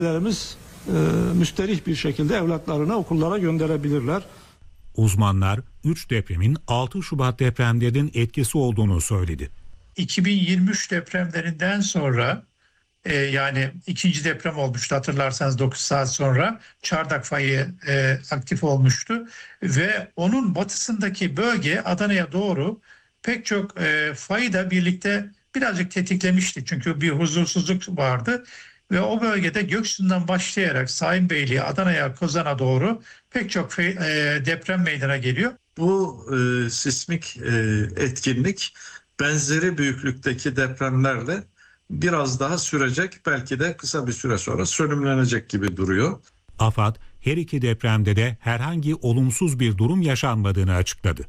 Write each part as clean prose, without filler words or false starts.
Ailelerimiz müsterih bir şekilde evlatlarını okullara gönderebilirler. Uzmanlar 3 depremin 6 Şubat depremlerinin etkisi olduğunu söyledi. 2023 depremlerinden sonra yani ikinci deprem olmuştu, hatırlarsanız 9 saat sonra çardak fayı aktif olmuştu ve onun batısındaki bölge Adana'ya doğru pek çok fayı da birlikte birazcık tetiklemişti. Çünkü bir huzursuzluk vardı ve o bölgede Göksu'ndan başlayarak Saimbeyli'ye, Adana'ya, Kozan'a doğru pek çok deprem meydana geliyor. Bu sismik etkinlik benzeri büyüklükteki depremlerle biraz daha sürecek, belki de kısa bir süre sonra sönümlenecek gibi duruyor. AFAD her iki depremde de herhangi olumsuz bir durum yaşanmadığını açıkladı.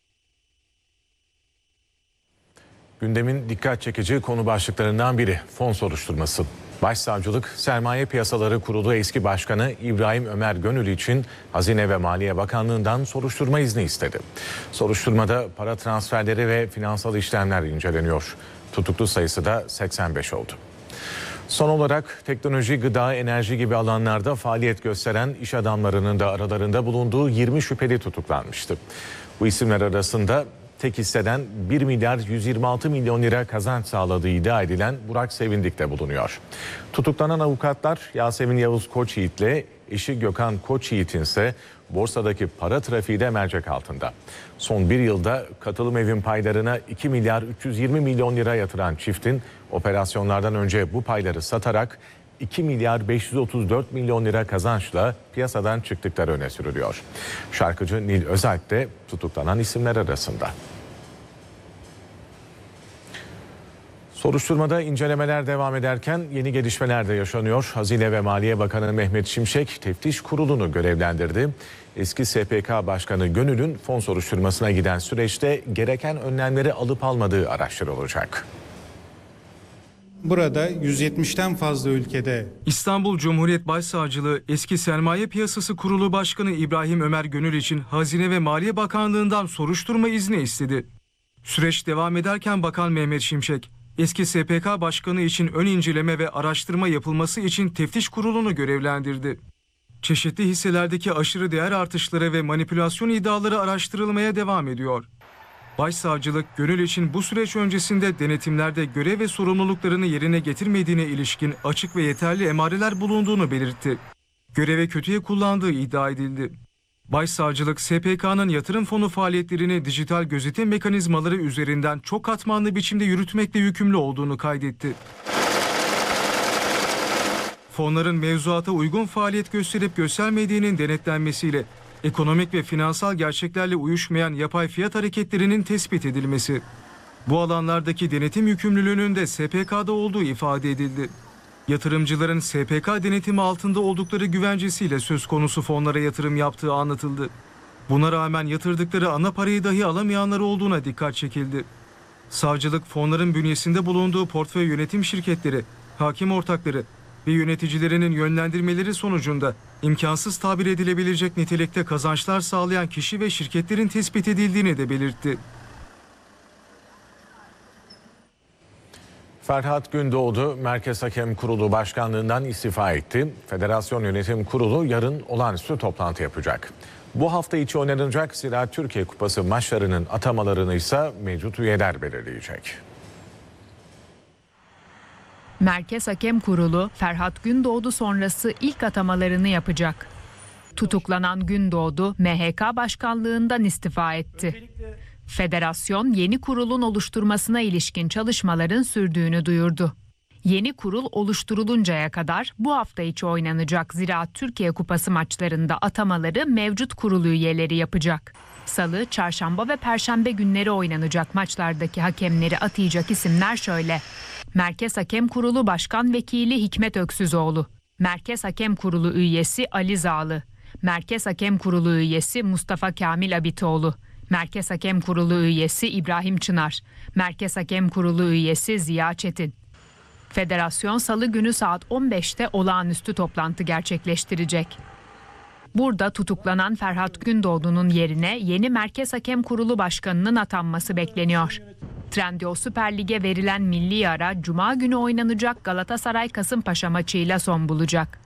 Gündemin dikkat çekici konu başlıklarından biri fon soruşturması. Başsavcılık Sermaye Piyasaları Kurulu eski başkanı İbrahim Ömer Gönül için Hazine ve Maliye Bakanlığı'ndan soruşturma izni istedi. Soruşturmada para transferleri ve finansal işlemler inceleniyor. Tutuklu sayısı da 85 oldu. Son olarak teknoloji, gıda, enerji gibi alanlarda faaliyet gösteren iş adamlarının da aralarında bulunduğu 20 şüpheli tutuklanmıştı. Bu isimler arasında tek hisseden 1 milyar 126 milyon lira kazanç sağladığı iddia edilen Burak Sevindik de bulunuyor. Tutuklanan avukatlar Yasemin Yavuz Koçyiğit ile eşi Gökhan Koçyiğit'in ise borsadaki para trafiği de mercek altında. Son bir yılda katılım evin paylarına 2 milyar 320 milyon lira yatıran çiftin operasyonlardan önce bu payları satarak 2 milyar 534 milyon lira kazançla piyasadan çıktıkları öne sürülüyor. Şarkıcı Nil Özalp de tutuklanan isimler arasında. Soruşturmada incelemeler devam ederken yeni gelişmeler de yaşanıyor. Hazine ve Maliye Bakanı Mehmet Şimşek teftiş kurulunu görevlendirdi. Eski SPK Başkanı Gönül'ün fon soruşturmasına giden süreçte gereken önlemleri alıp almadığı araştırılacak. Burada 170'ten fazla ülkede İstanbul Cumhuriyet Başsavcılığı eski Sermaye Piyasası Kurulu Başkanı İbrahim Ömer Gönül için Hazine ve Maliye Bakanlığı'ndan soruşturma izni istedi. Süreç devam ederken Bakan Mehmet Şimşek, eski SPK Başkanı için ön inceleme ve araştırma yapılması için teftiş kurulunu görevlendirdi. Çeşitli hisselerdeki aşırı değer artışları ve manipülasyon iddiaları araştırılmaya devam ediyor. Başsavcılık, Gönül için bu süreç öncesinde denetimlerde görev ve sorumluluklarını yerine getirmediğine ilişkin açık ve yeterli emareler bulunduğunu belirtti. Göreve kötüye kullandığı iddia edildi. Başsavcılık, SPK'nın yatırım fonu faaliyetlerini dijital gözetim mekanizmaları üzerinden çok katmanlı biçimde yürütmekle yükümlü olduğunu kaydetti. Fonların mevzuata uygun faaliyet gösterip göstermediğinin denetlenmesiyle ekonomik ve finansal gerçeklerle uyuşmayan yapay fiyat hareketlerinin tespit edilmesi. Bu alanlardaki denetim yükümlülüğünün de SPK'da olduğu ifade edildi. Yatırımcıların SPK denetimi altında oldukları güvencesiyle söz konusu fonlara yatırım yaptığı anlatıldı. Buna rağmen yatırdıkları ana parayı dahi alamayanlar olduğuna dikkat çekildi. Savcılık, fonların bünyesinde bulunduğu portföy yönetim şirketleri, hakim ortakları ve yöneticilerinin yönlendirmeleri sonucunda imkansız tabir edilebilecek nitelikte kazançlar sağlayan kişi ve şirketlerin tespit edildiğini de belirtti. Ferhat Gündoğdu Merkez Hakem Kurulu Başkanlığından istifa etti. Federasyon Yönetim Kurulu yarın olağanüstü toplantı yapacak. Bu hafta içi oynanacak Ziraat Türkiye Kupası maçlarının atamalarını ise mevcut üyeler belirleyecek. Merkez Hakem Kurulu Ferhat Gündoğdu sonrası ilk atamalarını yapacak. Tutuklanan Gündoğdu MHK Başkanlığından istifa etti. Federasyon yeni kurulun oluşturmasına ilişkin çalışmaların sürdüğünü duyurdu. Yeni kurul oluşturuluncaya kadar bu hafta içi oynanacak Ziraat Türkiye Kupası maçlarında atamaları mevcut kurul üyeleri yapacak. Salı, çarşamba ve perşembe günleri oynanacak maçlardaki hakemleri atayacak isimler şöyle: Merkez Hakem Kurulu Başkan Vekili Hikmet Öksüzoğlu, Merkez Hakem Kurulu üyesi Ali Zağlı, Merkez Hakem Kurulu üyesi Mustafa Kamil Abitoğlu, Merkez Hakem Kurulu üyesi İbrahim Çınar, Merkez Hakem Kurulu üyesi Ziya Çetin. Federasyon Salı günü saat 15'te olağanüstü toplantı gerçekleştirecek. Burada tutuklanan Ferhat Gündoğdu'nun yerine yeni Merkez Hakem Kurulu Başkanı'nın atanması bekleniyor. Trendyol Süper Lig'e verilen milli ara Cuma günü oynanacak Galatasaray-Kasımpaşa maçıyla son bulacak.